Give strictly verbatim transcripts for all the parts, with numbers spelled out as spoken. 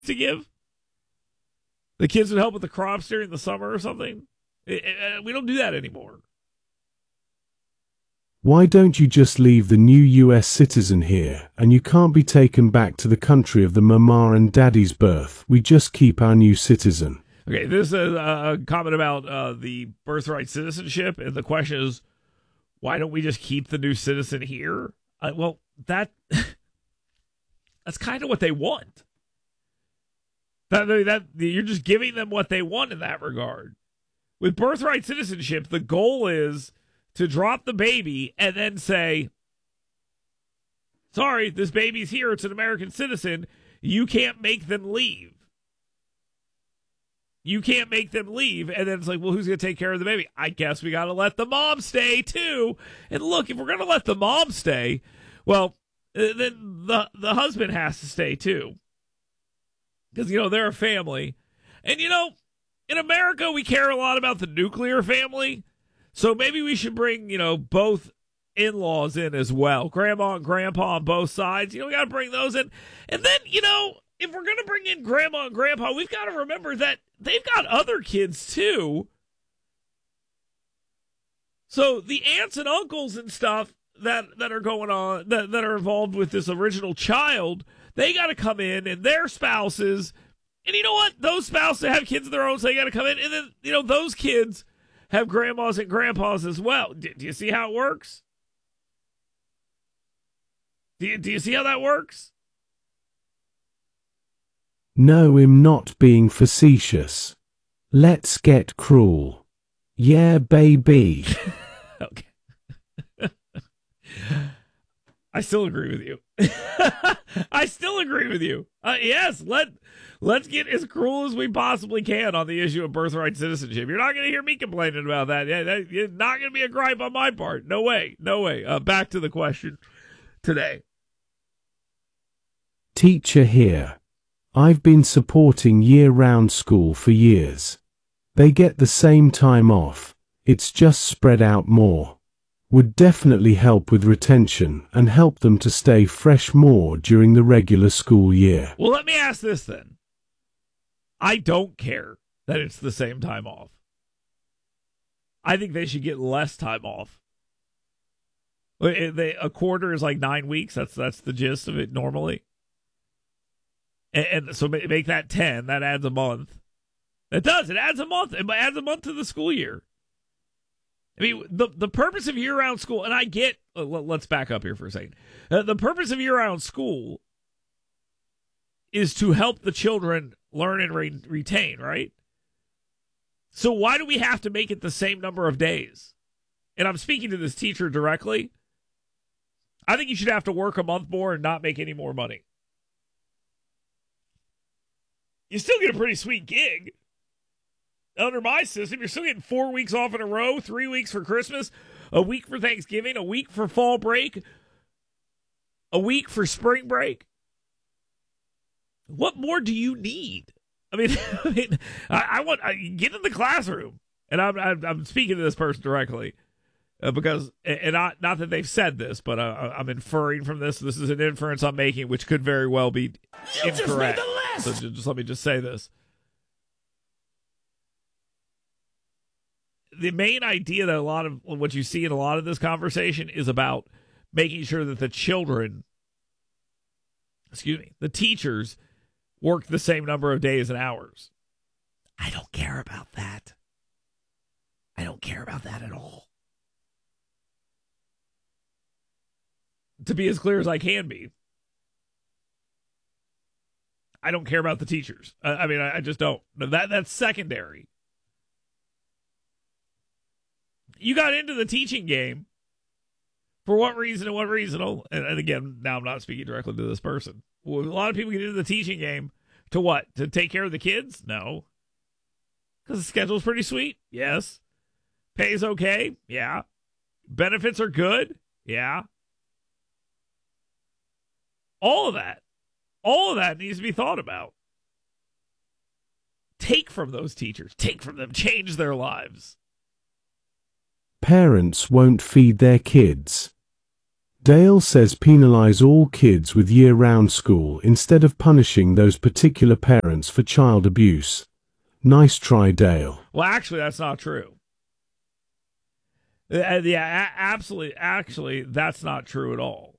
to give? The kids would help with the crops during the summer or something? It, it, we don't do that anymore. Why don't you just leave the new U S citizen here, and you can't be taken back to the country of the mama and daddy's birth? We just keep our new citizen. Okay, this is a comment about uh, the birthright citizenship, and the question is, why don't we just keep the new citizen here? Uh, well, that that's kind of what they want. That, that you're just giving them what they want in that regard. With birthright citizenship, the goal is to drop the baby and then say, sorry, this baby's here. It's an American citizen. You can't make them leave. You can't make them leave. And then it's like, well, who's going to take care of the baby? I guess we got to let the mom stay, too. And look, if we're going to let the mom stay, well, then the, the husband has to stay, too. Because, you know, they're a family. And, you know, in America, we care a lot about the nuclear family. So maybe we should bring, you know, both in-laws in as well. Grandma and grandpa on both sides. You know, we got to bring those in. And then, you know, if we're going to bring in grandma and grandpa, we've got to remember that they've got other kids too. So the aunts and uncles and stuff that, that are going on, that, that are involved with this original child, they got to come in, and their spouses. And you know what? Those spouses have kids of their own, so they got to come in. And then, you know, those kids have grandmas and grandpas as well. Do, do you see how it works? Do you, do you see how that works? No, I'm not being facetious. Let's get cruel. Yeah, baby. Okay. I still agree with you. I still agree with you. Uh, yes, let, let's get as cruel as we possibly can on the issue of birthright citizenship. You're not going to hear me complaining about that. Yeah, that, it's not going to be a gripe on my part. No way. No way. Uh, back to the question today. Teacher here. I've been supporting year-round school for years. They get the same time off. It's just spread out more. Would definitely help with retention and help them to stay fresh more during the regular school year. Well, let me ask this then. I don't care that it's the same time off. I think they should get less time off. They, a quarter is like nine weeks. That's that's the gist of it normally. And, and so make that ten. That adds a month. It does. It adds a month. It adds a month to the school year. I mean, the the purpose of year-round school, and I get, uh, let's back up here for a second. Uh, the purpose of year-round school is to help the children learn and re- retain, right? So why do we have to make it the same number of days? And I'm speaking to this teacher directly. I think you should have to work a month more and not make any more money. You still get a pretty sweet gig. Under my system, you're still getting four weeks off in a row, three weeks for Christmas, a week for Thanksgiving, a week for fall break, a week for spring break. What more do you need? I mean, I, mean, I, I want I, get in the classroom, and I'm I'm, I'm speaking to this person directly uh, because, and not not that they've said this, but uh, I'm inferring from this. This is an inference I'm making, which could very well be you incorrect. Just made the list. So just let me just say this. The main idea that a lot of what you see in a lot of this conversation is about making sure that the children, excuse me, the teachers work the same number of days and hours. I don't care about that. I don't care about that at all. To be as clear as I can be, I don't care about the teachers. I, I mean, I, I just don't. That that's secondary. You got into the teaching game for what reason and what reason? And, and again, now I'm not speaking directly to this person. Well, a lot of people get into the teaching game to what? To take care of the kids? No. Because the schedule's pretty sweet? Yes. Pay's okay? Yeah. Benefits are good? Yeah. All of that. All of that needs to be thought about. Take from those teachers. Take from them. Change their lives. Parents won't feed their kids. Dale says penalize all kids with year-round school instead of punishing those particular parents for child abuse. Nice try, Dale. Well, actually, that's not true. Uh, yeah, a- absolutely. Actually, that's not true at all.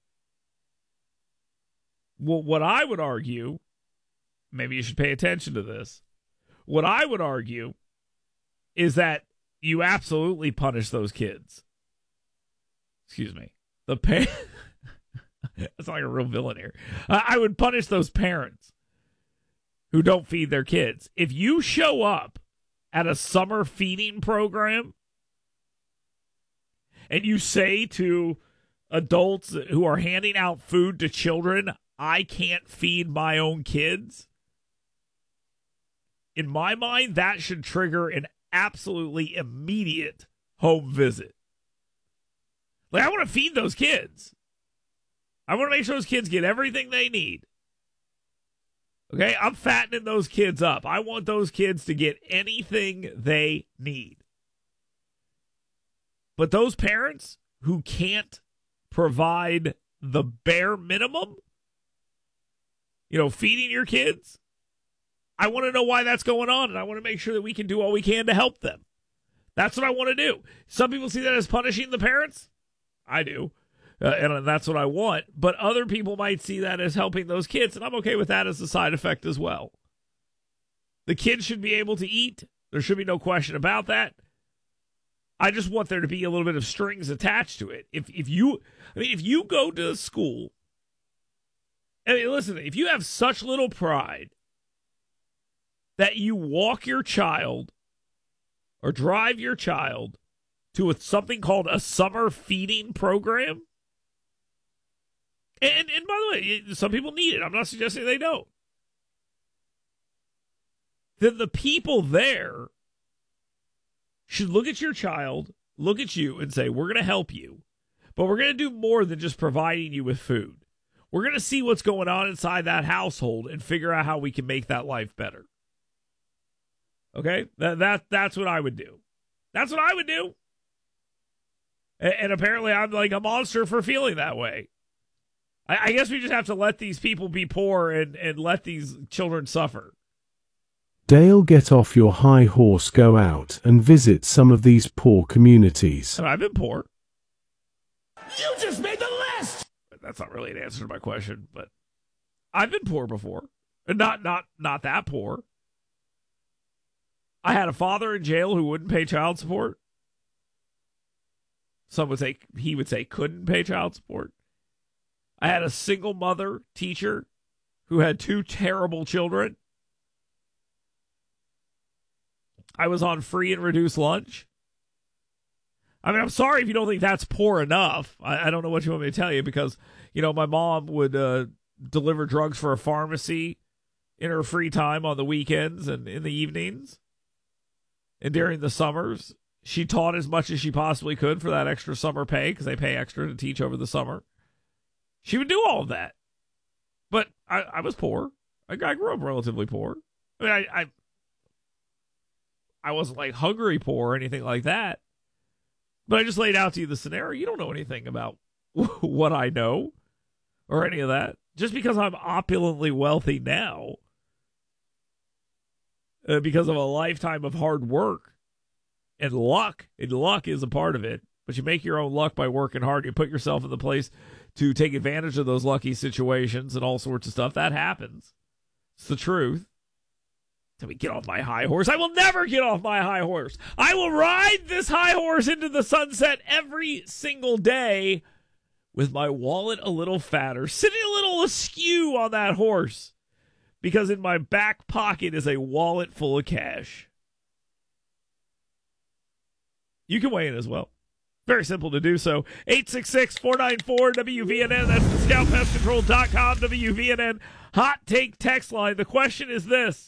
Well, what I would argue, maybe you should pay attention to this. What I would argue is that you absolutely punish those kids. Excuse me. The pa- That's like a real villain here. Uh, I would punish those parents who don't feed their kids. If you show up at a summer feeding program and you say to adults who are handing out food to children, I can't feed my own kids, in my mind, that should trigger an absolutely immediate home visit. Like, I want to feed those kids. I want to make sure those kids get everything they need. Okay, I'm fattening those kids up. I want those kids to get anything they need. But those parents who can't provide the bare minimum, you know, feeding your kids, I want to know why that's going on, and I want to make sure that we can do all we can to help them. That's what I want to do. Some people see that as punishing the parents. I do. Uh, and that's what I want. But other people might see that as helping those kids, and I'm okay with that as a side effect as well. The kids should be able to eat. There should be no question about that. I just want there to be a little bit of strings attached to it. If if you, I mean, if you go to school, I mean, listen, if you have such little pride that you walk your child or drive your child to a, something called a summer feeding program, and, and by the way, some people need it. I'm not suggesting they don't. Then the people there should look at your child, look at you, and say, we're going to help you, but we're going to do more than just providing you with food. We're going to see what's going on inside that household and figure out how we can make that life better. Okay? That, that That's what I would do. That's what I would do. And, and apparently I'm like a monster for feeling that way. I, I guess we just have to let these people be poor and, and let these children suffer. Dale, get off your high horse, go out and visit some of these poor communities. And I've been poor. You just made the list! That's not really an answer to my question, but I've been poor before. Not not not that poor. I had a father in jail who wouldn't pay child support. Some would say he would say couldn't pay child support. I had a single mother teacher who had two terrible children. I was on free and reduced lunch. I mean, I'm sorry if you don't think that's poor enough. I, I don't know what you want me to tell you because, you know, my mom would uh, deliver drugs for a pharmacy in her free time on the weekends and in the evenings. And during the summers, she taught as much as she possibly could for that extra summer pay because they pay extra to teach over the summer. She would do all of that. But I, I was poor. I, I grew up relatively poor. I mean, I, I I wasn't like hungry poor or anything like that. But I just laid out to you the scenario. You don't know anything about what I know or any of that. Just because I'm opulently wealthy now, uh, because of a lifetime of hard work and luck, and luck is a part of it, but you make your own luck by working hard. You put yourself in the place to take advantage of those lucky situations and all sorts of stuff. That happens. It's the truth. Let me get off my high horse. I will never get off my high horse. I will ride this high horse into the sunset every single day with my wallet a little fatter, sitting a little askew on that horse because in my back pocket is a wallet full of cash. You can weigh in as well. Very simple to do so. eight six six, four nine four, W V N N. That's the scout pest control dot com, W V N N hot take text line. The question is this.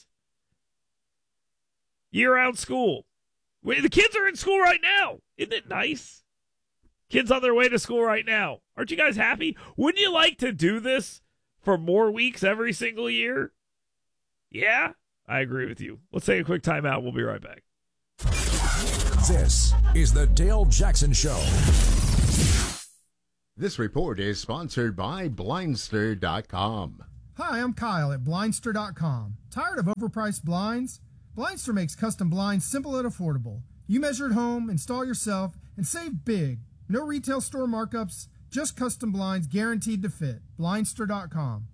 Year-round school. The kids are in school right now. Isn't it nice? Kids on their way to school right now. Aren't you guys happy? Wouldn't you like to do this for more weeks every single year? Yeah? I agree with you. Let's take a quick timeout. We'll be right back. This is the Dale Jackson Show. This report is sponsored by Blindster dot com. Hi, I'm Kyle at Blindster dot com. Tired of overpriced blinds? Blindster makes custom blinds simple and affordable. You measure at home, install yourself, and save big. No retail store markups, just custom blinds guaranteed to fit. Blindster dot com.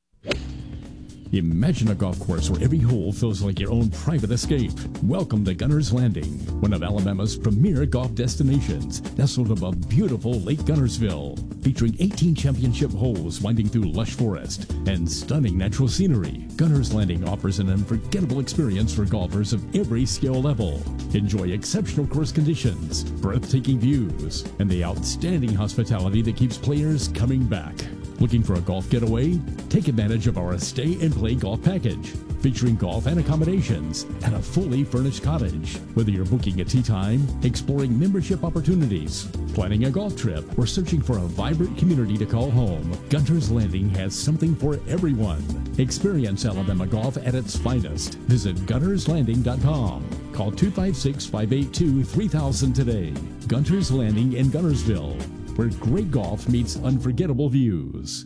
Imagine a golf course where every hole feels like your own private escape. Welcome to Gunner's Landing, one of Alabama's premier golf destinations, nestled above beautiful Lake Gunnersville, featuring eighteen championship holes winding through lush forest and stunning natural scenery. Gunner's Landing offers an unforgettable experience for golfers of every skill level. Enjoy exceptional course conditions, breathtaking views, and the outstanding hospitality that keeps players coming back. Looking for a golf getaway? Take advantage of our Stay and Play Golf Package, featuring golf and accommodations and a fully furnished cottage. Whether you're booking a tee time, exploring membership opportunities, planning a golf trip, or searching for a vibrant community to call home, Gunter's Landing has something for everyone. Experience Alabama golf at its finest. Visit Gunners Landing dot com. Call two five six, five eight two, three thousand today. Gunter's Landing in Gunnersville, where great golf meets unforgettable views.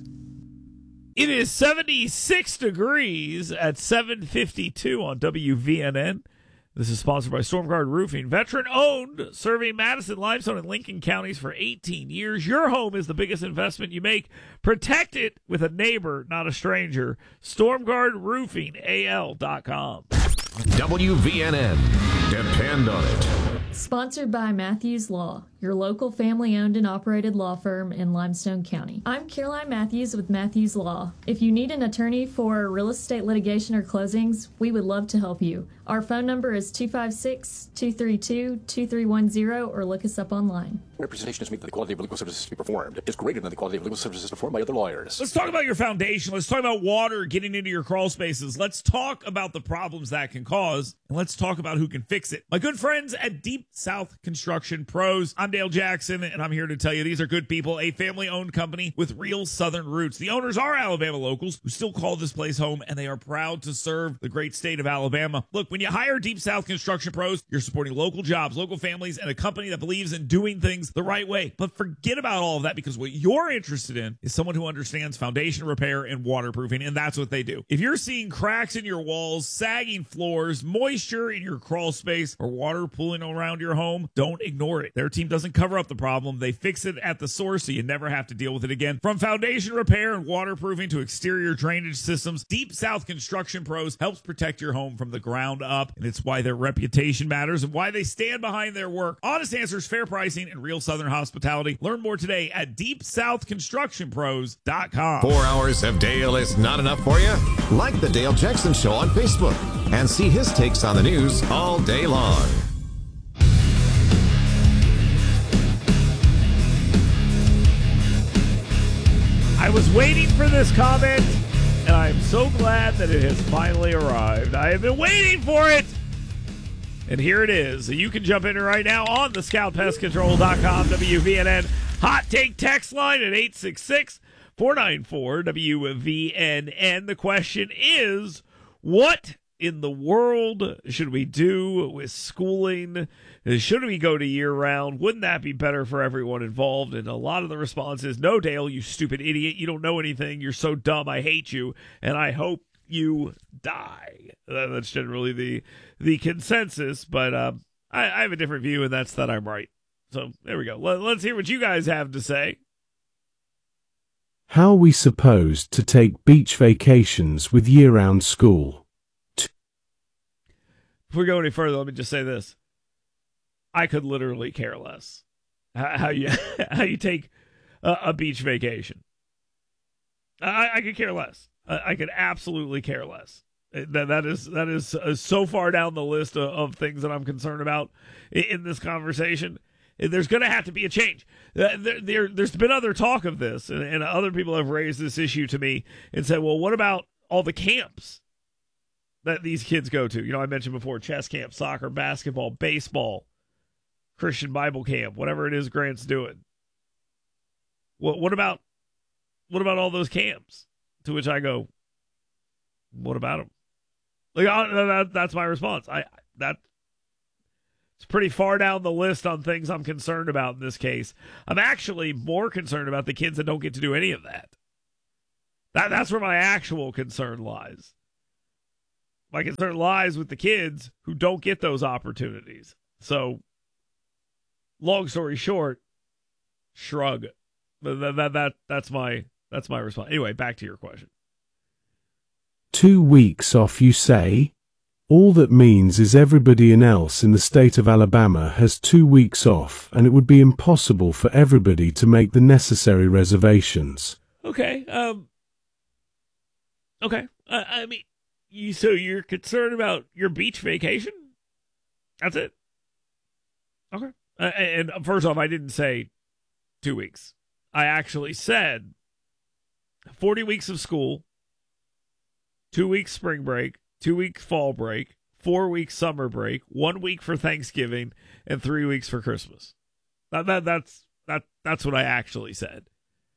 It is seventy-six degrees at seven fifty-two on W V N N. This is sponsored by Stormguard Roofing. Veteran-owned, serving Madison, Limestone, and Lincoln counties for eighteen years. Your home is the biggest investment you make. Protect it with a neighbor, not a stranger. Stormguard Roofing A L dot com. W V N N. Depend on it. Sponsored by Matthews Law, your local family-owned and operated law firm in Limestone County. I'm Caroline Matthews with Matthews Law. If you need an attorney for real estate litigation or closings, we would love to help you. Our phone number is two five six, two three two, two three one zero or look us up online. Representation is meant that the quality of legal services to be performed is greater than the quality of legal services performed by other lawyers. Let's talk about your foundation. Let's talk about water getting into your crawl spaces. Let's talk about the problems that can cause, and let's talk about who can fix it. My good friends at Deep South Construction Pros. I'm Dale Jackson, and I'm here to tell you these are good people, a family-owned company with real Southern roots. The owners are Alabama locals who still call this place home, and they are proud to serve the great state of Alabama. Look, when you hire Deep South Construction Pros, you're supporting local jobs, local families, and a company that believes in doing things the right way. But forget about all of that, because what you're interested in is someone who understands foundation repair and waterproofing, and that's what they do. If you're seeing cracks in your walls, sagging floors, moisture in your crawl space, or water pooling around your home, don't ignore it. Their team doesn't cover up the problem. They fix it at the source so you never have to deal with it again. From foundation repair and waterproofing to exterior drainage systems, Deep South Construction Pros helps protect your home from the ground up, and it's why their reputation matters and why they stand behind their work. Honest answers, fair pricing, and real Southern hospitality. Learn more today at deep south construction pros dot com. Four hours of Dale is not enough for you? Like the Dale Jackson Show on Facebook and see his takes on the news all day long. I was waiting for this comment, and I am so glad that it has finally arrived. I have been waiting for it, and here it is. You can jump in right now on the scout pest control dot com W V N N Hot Take text line at eight six six, four nine four, W V N N. The question is, what in the world should we do with schooling? Should we go to year-round? Wouldn't that be better for everyone involved? And a lot of the response is, no, Dale, you stupid idiot. You don't know anything. You're so dumb. I hate you, and I hope you die. That's generally the the consensus, but um, I, I have a different view, and that's that I'm right. So there we go. Let, let's hear what you guys have to say. How are we supposed to take beach vacations with year-round school? Before we go any further, let me just say this. I could literally care less how you how you take a, a beach vacation. I, I could care less. I, I could absolutely care less. That that is that is uh, so far down the list of, of things that I'm concerned about in, in this conversation. There's going to have to be a change. Uh, there, there, there's been other talk of this, and, and other people have raised this issue to me and said, well, what about all the camps that these kids go to? You know, I mentioned before, chess camp, soccer, basketball, baseball, Christian Bible camp, whatever it is Grant's doing. What what about what about all those camps? To which I go, what about them? Like I, that, that's my response. I that It's pretty far down the list on things I'm concerned about in this case. I'm actually more concerned about the kids that don't get to do any of that. That that's where my actual concern lies. My concern lies with the kids who don't get those opportunities. So, long story short, shrug. That, that, that, that's my that's my response. Anyway, back to your question. Two weeks off, you say? All that means is everybody else in the state of Alabama has two weeks off, and it would be impossible for everybody to make the necessary reservations. Okay. Um. Okay. Uh, I mean, you so you're concerned about your beach vacation? That's it. Okay. Uh, and first off, I didn't say two weeks. I actually said forty weeks of school, two weeks spring break, two weeks fall break, four weeks summer break, one week for Thanksgiving, and three weeks for Christmas. That, that that's that that's what I actually said.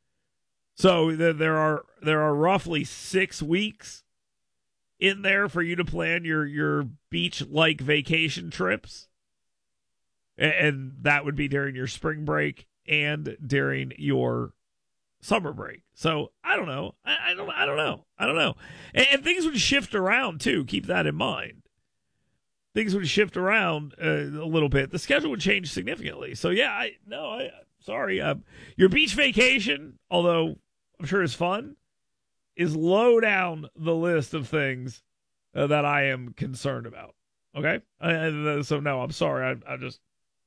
So th- there are there are roughly six weeks in there for you to plan your your beach like vacation trips, and, and that would be during your spring break and during your summer break. So I don't know. I, I don't. I don't know. I don't know. And, and things would shift around too. Keep that in mind. Things would shift around uh, a little bit. The schedule would change significantly. So yeah, I no. I sorry. Uh, your beach vacation, although I'm sure it's fun, is low down the list of things uh, that I am concerned about. Okay. Uh, so no, I'm sorry. I, I just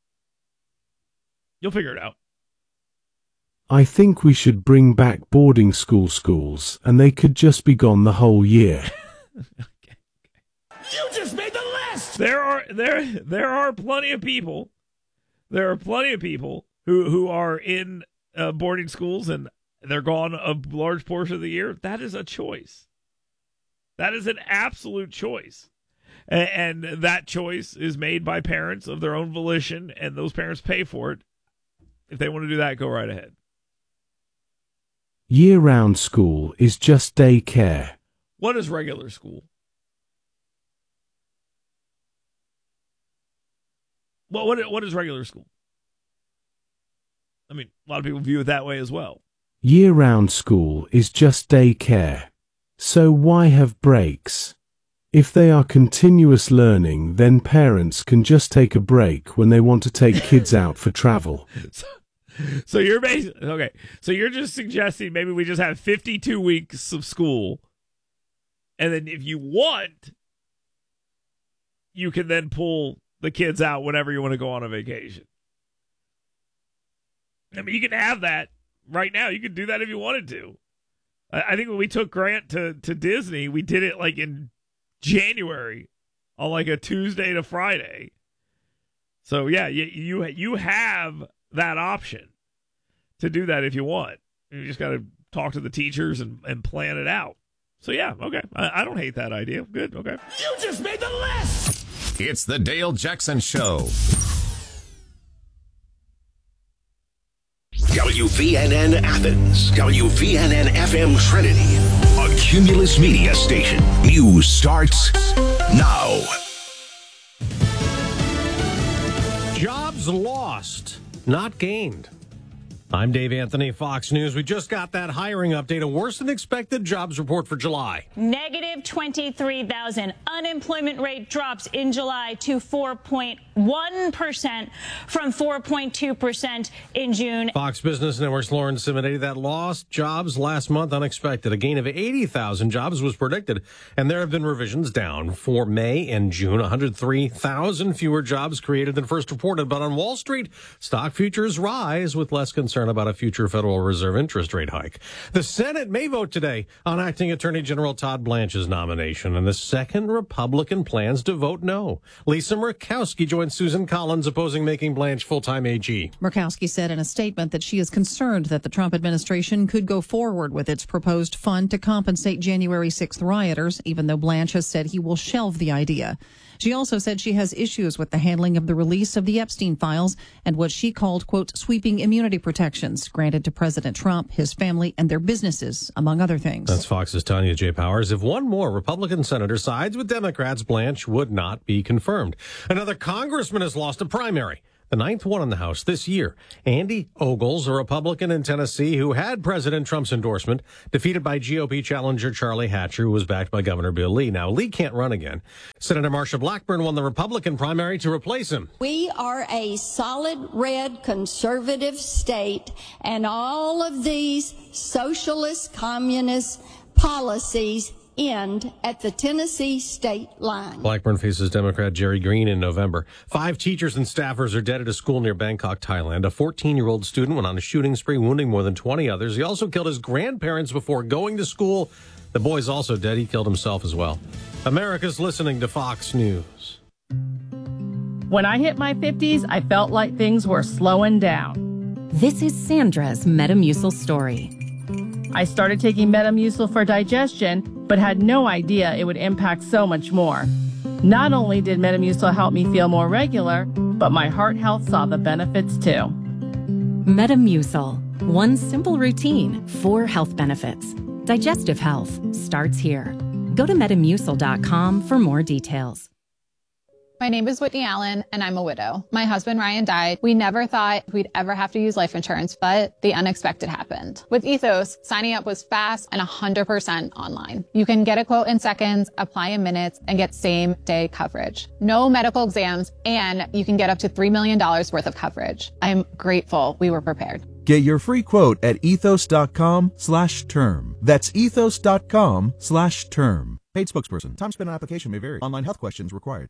you'll figure it out. I think we should bring back boarding school schools, and they could just be gone the whole year. Okay. You just made the list! There are there there are plenty of people. There are plenty of people who, who are in uh, boarding schools and they're gone a large portion of the year. That is a choice. That is an absolute choice. And, and that choice is made by parents of their own volition, and those parents pay for it. If they want to do that, go right ahead. Year-round school is just daycare. What is regular school? Well, what what is regular school? I mean, a lot of people view it that way as well. Year-round school is just daycare. So why have breaks? If they are continuous learning, then parents can just take a break when they want to take kids out for travel. So, so you're basically, okay. So you're just suggesting maybe we just have fifty-two weeks of school, and then if you want, you can then pull the kids out whenever you want to go on a vacation. I mean, you can have that right now. You could do that if you wanted to. I, I think when we took Grant to, to Disney, we did it like in January on like a Tuesday to Friday. So yeah, you you, you have that option to do that if you want. You just got to talk to the teachers and, and plan it out. So yeah, okay. I, I don't hate that idea. Good, okay. You just made the list! It's the Dale Jackson Show. W V N N Athens, W V N N F M Trinity, a Cumulus Media station. News starts now. Jobs lost, not gained. I'm Dave Anthony, Fox News. We just got that hiring update, a worse than expected jobs report for July. Negative twenty-three thousand. Unemployment rate drops in July to four point one percent from four point two percent in June. Fox Business Network's Lauren Simonetti. That lost jobs last month unexpected. A gain of eighty thousand jobs was predicted, and there have been revisions down for May and June. one hundred three thousand fewer jobs created than first reported. But on Wall Street, stock futures rise with less concern about a future Federal Reserve interest rate hike. The Senate may vote today on acting Attorney General Todd Blanche's nomination, and the second Republican plans to vote no. Lisa Murkowski joins Susan Collins opposing making Blanche full-time A G. Murkowski said in a statement that she is concerned that the Trump administration could go forward with its proposed fund to compensate January sixth rioters, even though Blanche has said he will shelve the idea. She also said she has issues with the handling of the release of the Epstein files and what she called, quote, sweeping immunity protection protections granted to President Trump, his family, and their businesses, among other things. That's Fox's Tanya J. Powers. If one more Republican senator sides with Democrats, Blanche would not be confirmed. Another congressman has lost a primary. The ninth one in the House this year. Andy Ogles, a Republican in Tennessee who had President Trump's endorsement, defeated by G O P challenger Charlie Hatcher, who was backed by Governor Bill Lee. Now, Lee can't run again. Senator Marsha Blackburn won the Republican primary to replace him. We are a solid red conservative state, and all of these socialist, communist policies end at the Tennessee state line. Blackburn faces Democrat Jerry Green in November. Five teachers and staffers are dead at a school near Bangkok, Thailand. A fourteen-year-old student went on a shooting spree, wounding more than twenty others. He also killed his grandparents before going to school. The boy's also dead. He killed himself as well. America's listening to Fox News. When I hit my fifties, I felt like things were slowing down. This is Sandra's Metamucil story. I started taking Metamucil for digestion, but had no idea it would impact so much more. Not only did Metamucil help me feel more regular, but my heart health saw the benefits too. Metamucil, one simple routine, four health benefits. Digestive health starts here. Go to metamucil dot com for more details. My name is Whitney Allen, and I'm a widow. My husband, Ryan, died. We never thought we'd ever have to use life insurance, but the unexpected happened. With Ethos, signing up was fast and one hundred percent online. You can get a quote in seconds, apply in minutes, and get same-day coverage. No medical exams, and you can get up to three million dollars worth of coverage. I'm grateful we were prepared. Get your free quote at ethos.com slash term. That's ethos.com slash term. Paid spokesperson. Time spent on application may vary. Online health questions required.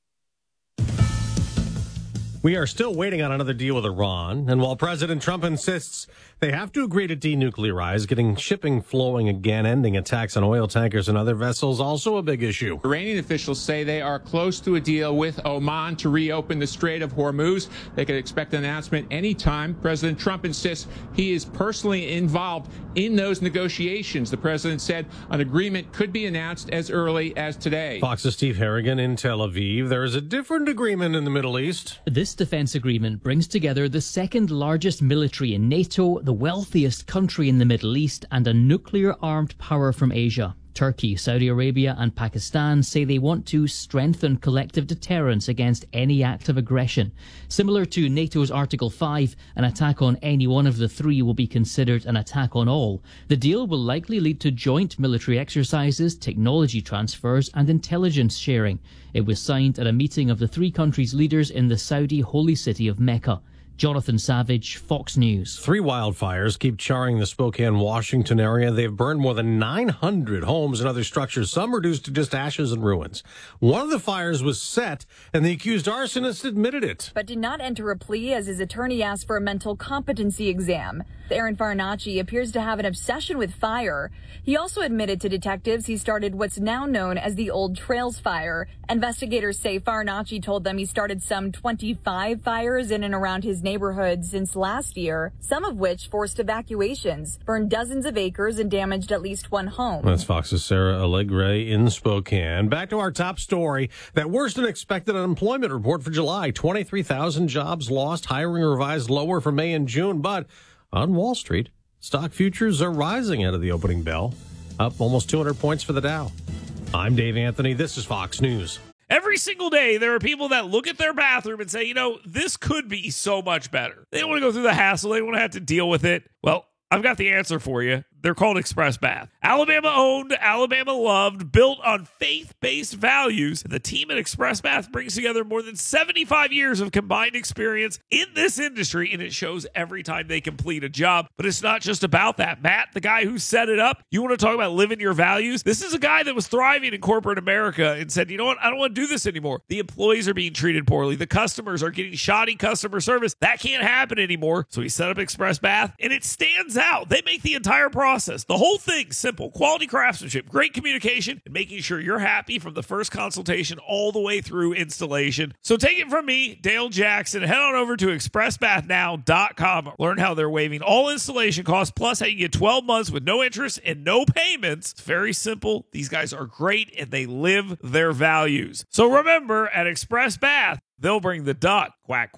We are still waiting on another deal with Iran, and while President Trump insists they have to agree to denuclearize, getting shipping flowing again, ending attacks on oil tankers and other vessels, also a big issue. Iranian officials say they are close to a deal with Oman to reopen the Strait of Hormuz. They could expect an announcement anytime. President Trump insists he is personally involved in those negotiations. The president said an agreement could be announced as early as today. Fox's Steve Harrigan in Tel Aviv. There is a different agreement in the Middle East. This defense agreement brings together the second largest military in NATO, the wealthiest country in the Middle East, and a nuclear-armed power from Asia. Turkey, Saudi Arabia and Pakistan say they want to strengthen collective deterrence against any act of aggression. Similar to NATO's Article five, an attack on any one of the three will be considered an attack on all. The deal will likely lead to joint military exercises, technology transfers and intelligence sharing. It was signed at a meeting of the three countries' leaders in the Saudi holy city of Mecca. Jonathan Savage, Fox News. Three wildfires keep charring the Spokane, Washington area. They've burned more than nine hundred homes and other structures, some reduced to just ashes and ruins. One of the fires was set, and the accused arsonist admitted it. But did not enter a plea as his attorney asked for a mental competency exam. Aaron Farinacci appears to have an obsession with fire. He also admitted to detectives he started what's now known as the Old Trails Fire. Investigators say Farinacci told them he started some twenty-five fires in and around his neighborhood since last year, some of which forced evacuations, burned dozens of acres, and damaged at least one home. That's Fox's Sarah Allegre in Spokane. Back to our top story. That worse than expected unemployment report for July. twenty-three thousand jobs lost, hiring revised lower for May and June, but on Wall Street, stock futures are rising out of the opening bell, up almost two hundred points for the Dow. I'm Dave Anthony. This is Fox News. Every single day, there are people that look at their bathroom and say, you know, this could be so much better. They don't want to go through the hassle. They don't want to have to deal with it. Well, I've got the answer for you. They're called Express Bath. Alabama owned, Alabama loved, built on faith-based values. The team at Express Bath brings together more than seventy-five years of combined experience in this industry, and it shows every time they complete a job. But it's not just about that. Matt, the guy who set it up, you want to talk about living your values? This is a guy that was thriving in corporate America and said, you know what? I don't want to do this anymore. The employees are being treated poorly. The customers are getting shoddy customer service. That can't happen anymore. So he set up Express Bath, and it stands out. They make the entire process, the whole thing, simple. Quality craftsmanship, great communication, and making sure you're happy from the first consultation all the way through installation. So take it from me, Dale Jackson. Head on over to express bath now dot com. Learn how they're waiving all installation costs, plus how you get twelve months with no interest and no payments. It's very simple. These guys are great, and they live their values. So remember, at Express Bath, they'll bring the duck, quack, quack.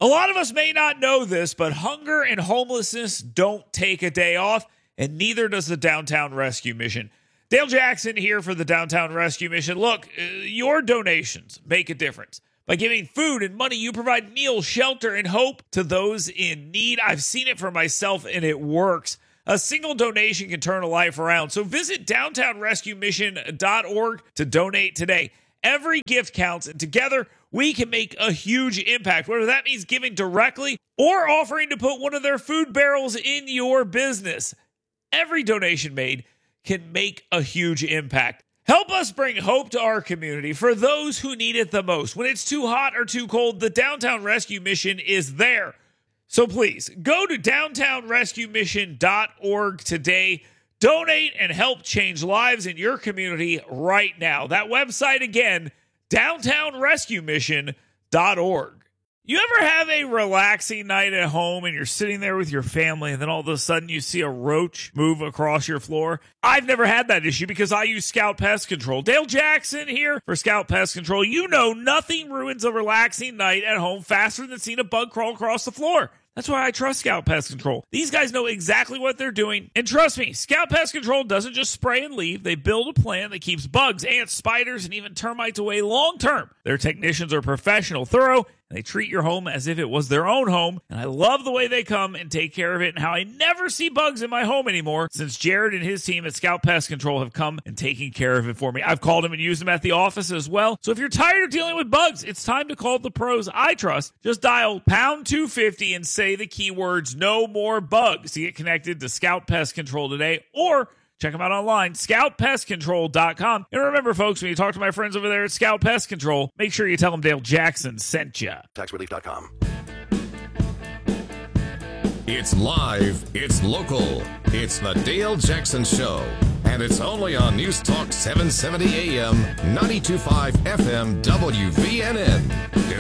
A lot of us may not know this, but hunger and homelessness don't take a day off, and neither does the Downtown Rescue Mission. Dale Jackson here for the Downtown Rescue Mission. Look, uh, your donations make a difference. By giving food and money, you provide meals, shelter, and hope to those in need. I've seen it for myself, and it works. A single donation can turn a life around. So visit downtown rescue mission dot org to donate today. Every gift counts, and together we can make a huge impact, whether that means giving directly or offering to put one of their food barrels in your business. Every donation made can make a huge impact. Help us bring hope to our community for those who need it the most. When it's too hot or too cold, the Downtown Rescue Mission is there. So please, go to downtown rescue mission dot org today. Donate and help change lives in your community right now. That website again, downtown rescue mission dot org. You ever have a relaxing night at home and you're sitting there with your family and then all of a sudden you see a roach move across your floor? I've never had that issue because I use Scout Pest Control. Dale Jackson here for Scout Pest Control. You know nothing ruins a relaxing night at home faster than seeing a bug crawl across the floor. That's why I trust Scout Pest Control. These guys know exactly what they're doing. And trust me, Scout Pest Control doesn't just spray and leave. They build a plan that keeps bugs, ants, spiders, and even termites away long term. Their technicians are professional, thorough, and they treat your home as if it was their own home. And I love the way they come and take care of it and how I never see bugs in my home anymore since Jared and his team at Scout Pest Control have come and taken care of it for me. I've called them and used them at the office as well. So if you're tired of dealing with bugs, it's time to call the pros I trust. Just dial pound two fifty and say the keywords no more bugs to get connected to Scout Pest Control today, or check them out online, scout pest control dot com. And remember, folks, when you talk to my friends over there at Scout Pest Control, make sure you tell them Dale Jackson sent you. tax relief dot com. It's live, it's local, it's the Dale Jackson Show, and it's only on News Talk seven seventy A M, ninety-two point five F M, W V N N.